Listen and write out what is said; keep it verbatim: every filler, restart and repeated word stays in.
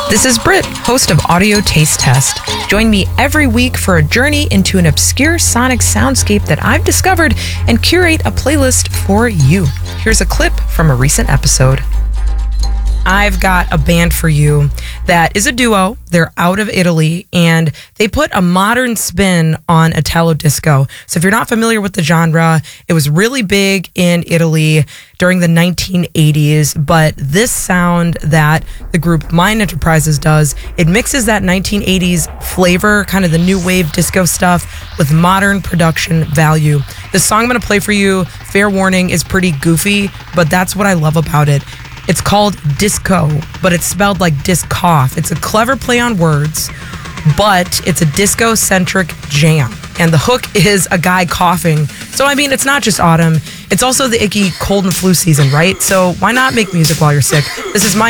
This is Britt, host of Audio Taste Test. Join me every week for a journey into an obscure sonic soundscape that I've discovered and curate a playlist for you. Here's a clip from a recent episode. I've got a band for you that is a duo. They're out of Italy, and they put a modern spin on Italo disco. So if you're not familiar with the genre, it was really big in Italy during the nineteen eighties, but this sound that the group Mind Enterprises does, it mixes that nineteen eighties flavor, kind of the new wave disco stuff, with modern production value. The song I'm going to play for you, fair warning, is pretty goofy, but that's what I love about it. It's called Disco, but it's spelled like disc cough. It's a clever play on words, but it's a disco-centric jam. And the hook is a guy coughing. So, I mean, it's not just autumn. It's also the icky cold and flu season, right? So why not make music while you're sick? This is my